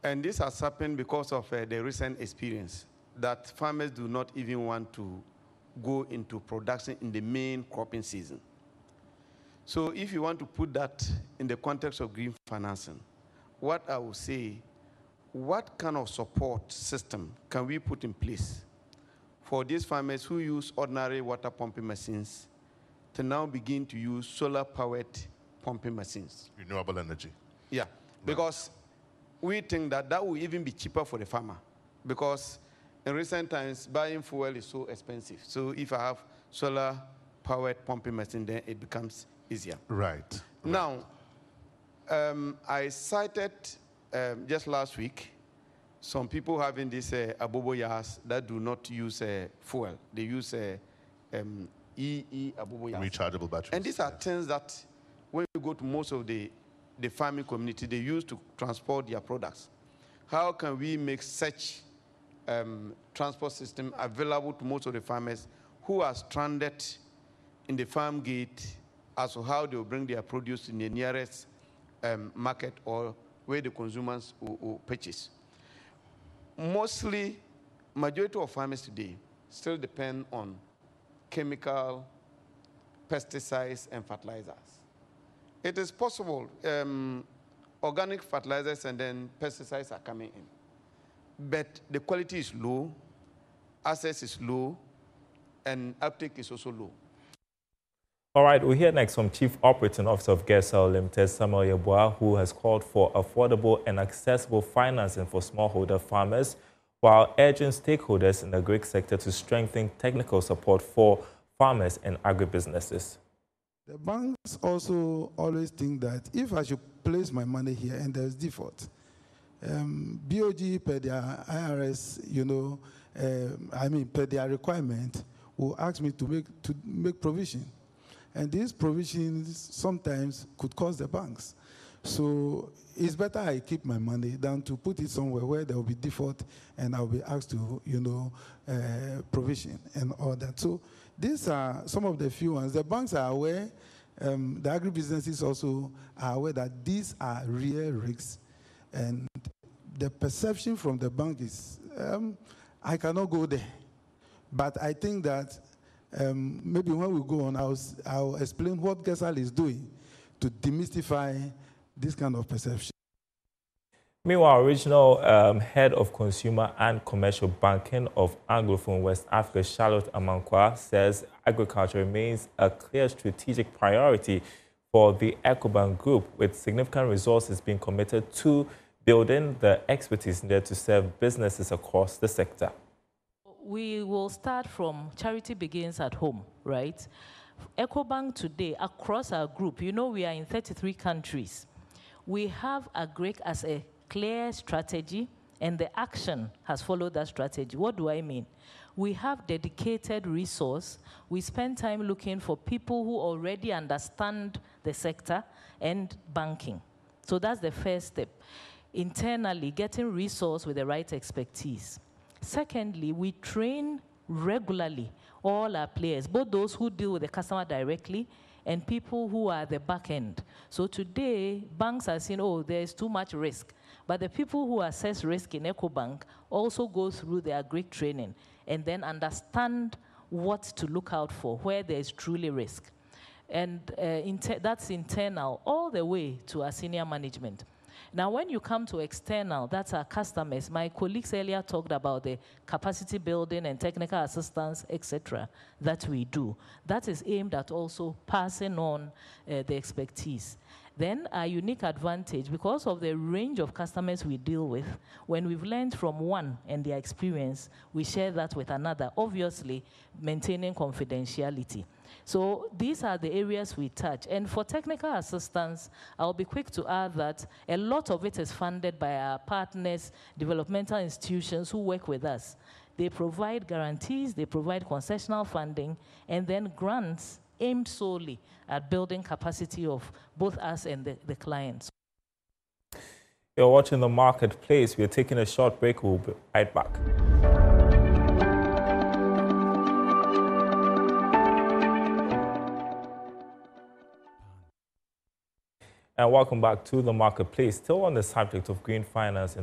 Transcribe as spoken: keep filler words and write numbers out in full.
And this has happened because of uh, the recent experience that farmers do not even want to go into production in the main cropping season. So if you want to put that in the context of green financing, what I would say, what kind of support system can we put in place for these farmers who use ordinary water pumping machines to now begin to use solar-powered pumping machines? Renewable energy. Yeah, because we think that that will even be cheaper for the farmer, because in recent times, buying fuel is so expensive. So if I have solar-powered pumping machine, then it becomes easier. Right. Now, um, I cited um, just last week some people having these uh, abobo yas that do not use uh, fuel. They use uh, um, E E abobo yas. Rechargeable batteries. And these are things that when you go to most of the, the farming community, they use to transport their products. How can we make such um, transport system available to most of the farmers who are stranded in the farm gate as to how they will bring their produce in the nearest um, market or where the consumers will, will purchase? Mostly, majority of farmers today still depend on chemical, pesticides, and fertilizers. It is possible um, organic fertilizers and then pesticides are coming in, but the quality is low, access is low, and uptake is also low. All right, we'll hear next from Chief Operating Officer of Gersel Limited, Samuel Yeboah, who has called for affordable and accessible financing for smallholder farmers, while urging stakeholders in the agri sector to strengthen technical support for farmers and agribusinesses. The banks also always think that if I should place my money here and there's default, um, B O G per their I R S, you know, uh, I mean per their requirement, will ask me to make to make provision. And these provisions sometimes could cost the banks. So it's better I keep my money than to put it somewhere where there will be default and I'll be asked to, you know, uh, provision and all that. So these are some of the few ones. The banks are aware, um, the agribusinesses also are aware that these are real risks. And the perception from the bank is, um, I cannot go there. But I think that Um, maybe when we go on, I'll, I'll explain what Gersel is doing to demystify this kind of perception. Meanwhile, Regional um, Head of Consumer and Commercial Banking of Anglophone West Africa, Charlotte Amankwa, says agriculture remains a clear strategic priority for the Ecobank Group, with significant resources being committed to building the expertise needed to serve businesses across the sector. We will start from charity begins at home, right? Ecobank today, across our group, you know we are in thirty-three countries. We have Agric as a clear strategy, and the action has followed that strategy. What do I mean? We have dedicated resource. We spend time looking for people who already understand the sector and banking. So that's the first step. Internally, getting resource with the right expertise. Secondly, we train regularly all our players, both those who deal with the customer directly and people who are the back end. So today, banks are saying, oh, there's too much risk. But the people who assess risk in Ecobank also go through their Greek training and then understand what to look out for, where there is truly risk. And uh, inter that's internal all the way to our senior management. Now, when you come to external, that's our customers. My colleagues earlier talked about the capacity building and technical assistance, et cetera, that we do. That is aimed at also passing on uh, the expertise. Then our unique advantage, because of the range of customers we deal with, when we've learned from one and their experience, we share that with another, obviously maintaining confidentiality. So these are the areas we touch. And for technical assistance, I'll be quick to add that a lot of it is funded by our partners, developmental institutions who work with us. They provide guarantees, they provide concessional funding, and then grants aimed solely at building capacity of both us and the, the clients. You're watching The Marketplace. We're taking a short break. We'll be right back. And welcome back to The Marketplace. Still on the subject of green finance.